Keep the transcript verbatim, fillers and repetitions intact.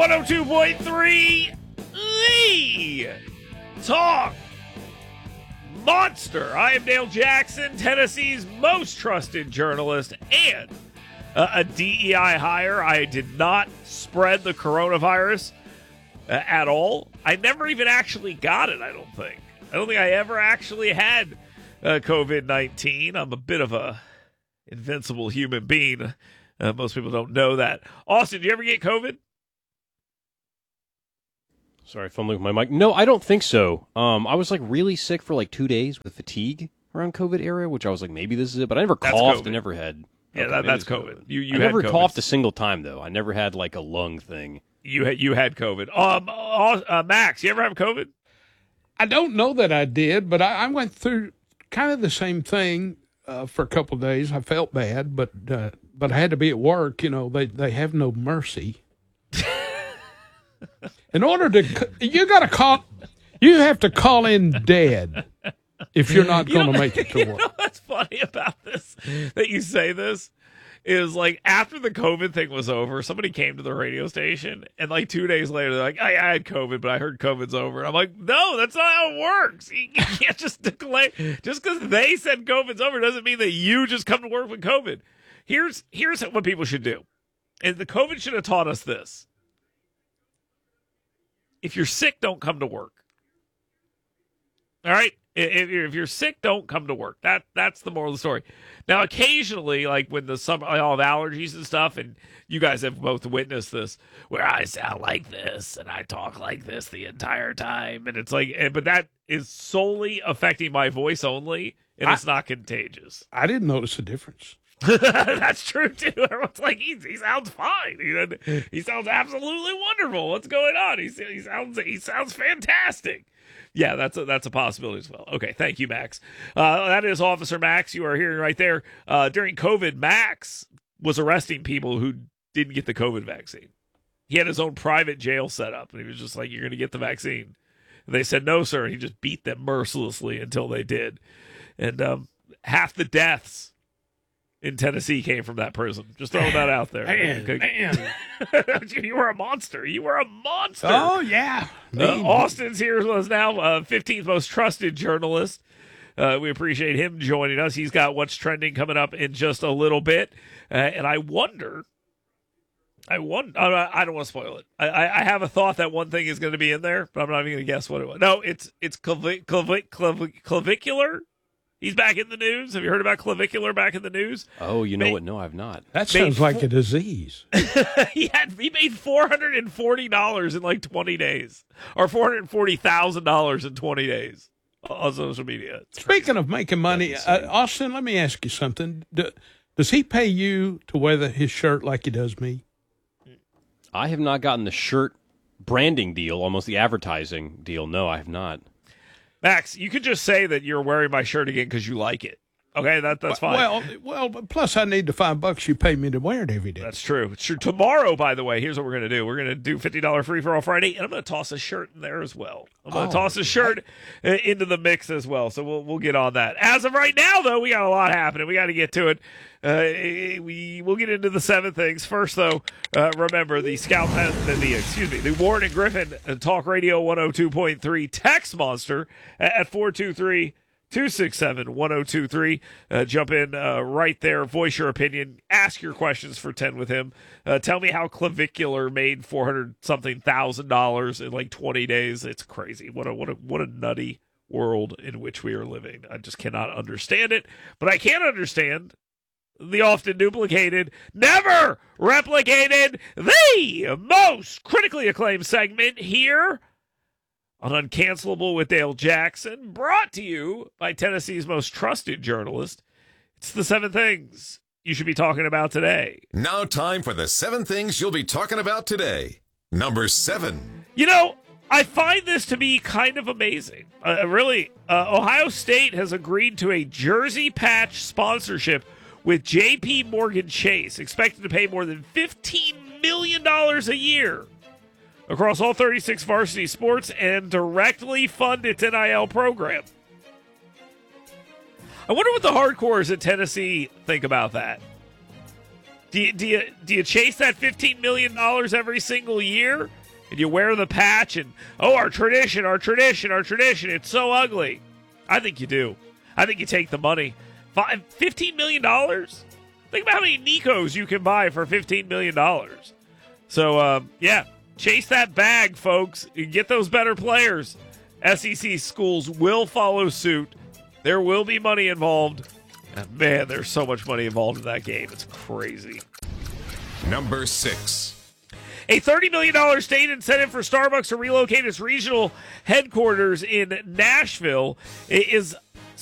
one oh two point three, the Talk Monster. I am Dale Jackson, Tennessee's most trusted journalist and uh, a D E I hire. I did not spread the coronavirus uh, at all. I never even actually got it, I don't think. I don't think I ever actually had uh, covid nineteen. I'm a bit of a invincible human being. Uh, most people don't know that. Austin, did you ever get COVID? Sorry, fumbling with my mic. No, I don't think so. Um, I was like really sick for like two days with fatigue around COVID era, which I was like, maybe this is it. But I never That's coughed. COVID. I never had. Yeah, okay, that, that's COVID. COVID. You, you I had never COVID. coughed a single time though. I never had like a lung thing. You had you had COVID. Um, uh, Max, you ever have COVID? I don't know that I did, but I, I went through kind of the same thing uh, for a couple of days. I felt bad, but uh, but I had to be at work. You know, they they have no mercy. In order to, you got to call, you have to call in dead if you're not going to make it to you work. Know what's funny about this, that you say this, is like after the COVID thing was over, somebody came to the radio station, and like two days later, they're like, I, I had COVID, but I heard COVID's over. And I'm like, no, that's not how it works. You can't just declare, just because they said COVID's over doesn't mean that you just come to work with COVID. Here's, here's what people should do. And the COVID should have taught us this. If you're sick, don't come to work. All right? If you're, if you're sick, don't come to work. That That's the moral of the story. Now, occasionally, like when the summer, I all have allergies and stuff, and you guys have both witnessed this, where I sound like this and I talk like this the entire time. And it's like, but that is solely affecting my voice only, and I, it's not contagious. I didn't notice a difference. That's true, too. Everyone's like, he, he sounds fine. He, he sounds absolutely wonderful. What's going on? He, he sounds he sounds fantastic. Yeah, that's a, that's a possibility as well. Okay, thank you, Max. Uh, that is Officer Max. You are hearing right there. Uh, during COVID, Max was arresting people who didn't get the COVID vaccine. He had his own private jail set up, and he was just like, you're going to get the vaccine. And they said, no, sir. And he just beat them mercilessly until they did. And um, half the deaths in Tennessee came from that prison. Just throwing that out there. Man, okay. man. You were a monster. You were a monster. Oh, yeah. Uh, Austin's here with us now, uh, fifteenth most trusted journalist. Uh, we appreciate him joining us. He's got what's trending coming up in just a little bit. Uh, and I wonder, I wonder, I don't want to spoil it. I, I have a thought that one thing is going to be in there, but I'm not even going to guess what it was. No, it's it's clavi- clavi- clavi- clavicular. He's back in the news. Have you heard about clavicular back in the news? Oh, you know Made, what? No, I've not. That sounds like four, a disease. he had he made four hundred forty dollars in like twenty days, or four hundred forty thousand dollars in twenty days on social media. It's Speaking crazy. of making money, uh, Austin, let me ask you something. Do, does he pay you to wear the, his shirt like he does me? I have not gotten the shirt branding deal, almost the advertising deal. No, I have not. Max, you could just say that you're wearing my shirt again because you like it. Okay, that that's fine. Well, well, plus I need the five bucks you pay me to wear it every day. That's true. It's true. Tomorrow, by the way, here's what we're going to do. We're going to do fifty dollars free for all Friday, and I'm going to toss a shirt in there as well. I'm going to Oh, toss a shirt uh, into the mix as well, so we'll we'll get on that. As of right now, though, we got a lot happening. We got to get to it. Uh, we we'll get into the seven things first, though. Uh, remember the Scout, uh, the, the excuse me, the Warren and Griffin uh, Talk Radio one oh two point three text monster at four two three. two six seven, one oh two three. Uh, jump in uh, right there. Voice your opinion. Ask your questions for ten with him. Uh, tell me how Clavicular made four hundred something thousand dollars in like twenty days. It's crazy. What a what a what a nutty world in which we are living. I just cannot understand it. But I can understand the often duplicated, never replicated, the most critically acclaimed segment here on Uncancelable with Dale Jackson, brought to you by Tennessee's most trusted journalist. It's the seven things you should be talking about today. Now time for the seven things you'll be talking about today. Number seven. You know, I find this to be kind of amazing. Uh, really, uh, Ohio State has agreed to a jersey patch sponsorship with J P Morgan Chase, expected to pay more than fifteen million dollars a year across all thirty-six varsity sports and directly fund its N I L program. I wonder what the hardcores at Tennessee think about that. Do you, do you, do you chase that fifteen million dollars every single year? And you wear the patch and, oh, our tradition, our tradition, our tradition, it's so ugly. I think you do. I think you take the money. Five, fifteen million dollars? Think about how many Nikos you can buy for fifteen million dollars. So, um, yeah, chase that bag, folks. You get those better players. S E C schools will follow suit. There will be money involved. And man, there's so much money involved in that game. It's crazy. Number six. A thirty million dollars state incentive for Starbucks to relocate its regional headquarters in Nashville is